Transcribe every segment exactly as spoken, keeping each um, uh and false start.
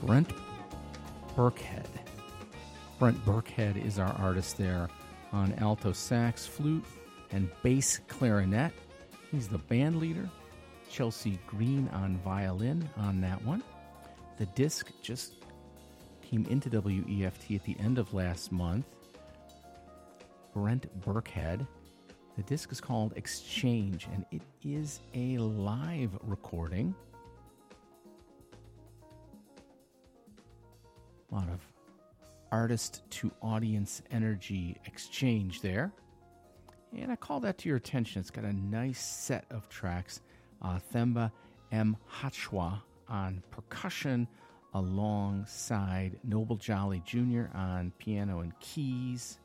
Brent Burkhead. Brent Burkhead is our artist there on alto sax, flute, and bass clarinet. He's the band leader. Chelsea Green on violin on that one. The disc just came into W E F T at the end of last month. Brent Burkhead. The disc is called Exchange, and it is a live recording. A lot of artist-to-audience energy exchange there. And I call that to your attention. It's got a nice set of tracks. Uh, Themba M. Hachwa on percussion alongside Noble Jolly Junior on piano and keys.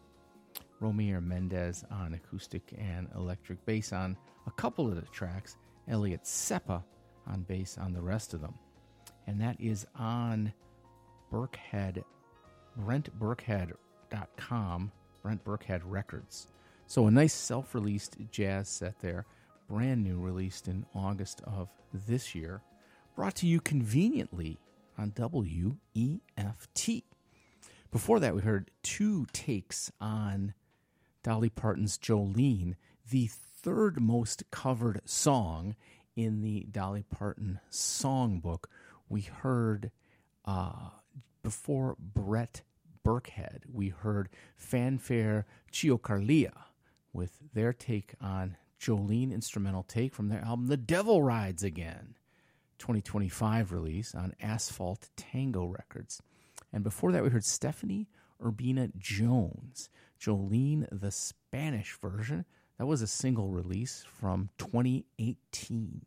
Romeo Mendez on acoustic and electric bass on a couple of the tracks. Elliot Seppa on bass on the rest of them. And that is on Burkhead, Brent Burkhead dot com, Brent Burkhead Records. So a nice self-released jazz set there, brand new, released in August of this year, brought to you conveniently on W E F T. Before that, we heard two takes on Dolly Parton's Jolene, the third most covered song in the Dolly Parton songbook. We heard, uh, before Brett Burkhead, we heard Fanfare Chiocarlia with their take on Jolene, instrumental take from their album The Devil Rides Again, twenty twenty-five release on Asphalt Tango Records. And before that, we heard Stephanie Urbina Jones, Jolene, the Spanish version. That was a single release from twenty eighteen.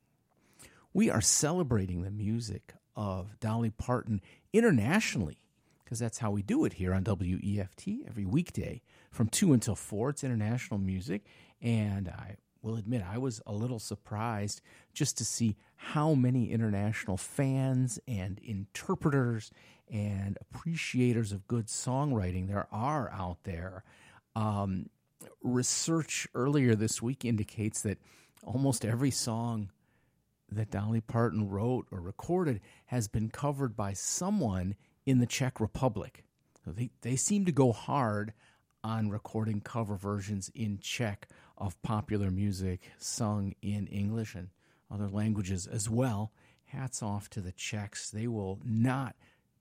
We are celebrating the music of Dolly Parton internationally, because that's how we do it here on W E F T every weekday from two until four. It's international music, and I will admit I was a little surprised just to see how many international fans and interpreters and appreciators of good songwriting there are out there. Um, research earlier this week indicates that almost every song that Dolly Parton wrote or recorded has been covered by someone in the Czech Republic. They, they seem to go hard on recording cover versions in Czech of popular music sung in English and other languages as well. Hats off to the Czechs. They will not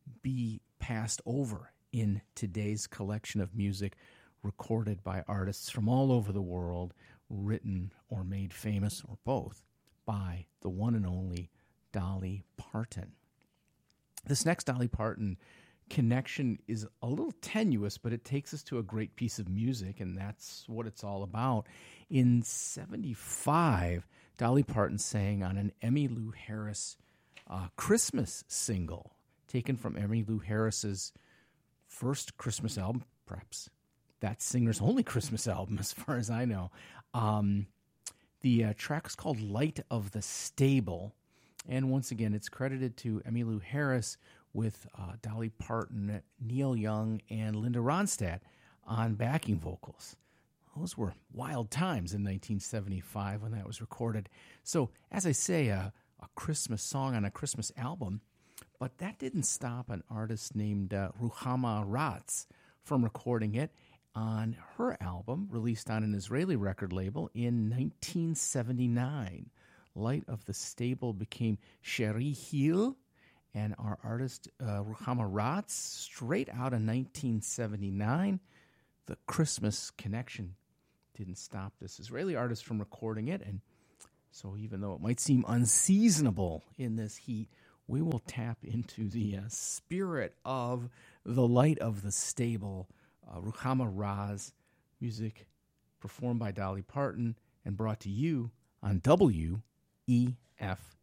be passed over in today's collection of music recorded by artists from all over the world, written or made famous, or both, by the one and only Dolly Parton. This next Dolly Parton connection is a little tenuous, but it takes us to a great piece of music, and that's what it's all about. In seventy-five, Dolly Parton sang on an Emmylou Harris uh, Christmas single, taken from Emmylou Harris's first Christmas album, perhaps that singer's only Christmas album, as far as I know. Um, the uh, track is called Light of the Stable, and once again, it's credited to Emmylou Harris with uh, Dolly Parton, Neil Young, and Linda Ronstadt on backing vocals. Those were wild times in nineteen seventy-five when that was recorded. So, as I say, a, a Christmas song on a Christmas album, but that didn't stop an artist named uh, Ruchama Ratz from recording it on her album, released on an Israeli record label in nineteen seventy-nine. Light of the Stable became Cherie Hill, and our artist, uh, Ruchama Ratz, straight out of nineteen seventy-nine. The Christmas connection didn't stop this Israeli artist from recording it, and so even though it might seem unseasonable in this heat, we will tap into the uh, spirit of the Light of the Stable, uh, Ruchama Ratz, music performed by Dolly Parton and brought to you on W E F